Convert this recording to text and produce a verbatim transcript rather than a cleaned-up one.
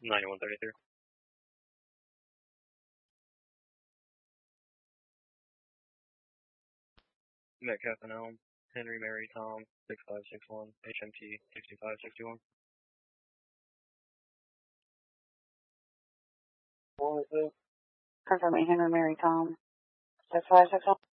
ninety-one thirty-three. Metcalf and Elm, Henry Mary Tom, six five six one, H M T sixty-five sixty-one. Confirming Henry Mary Tom, six five six one.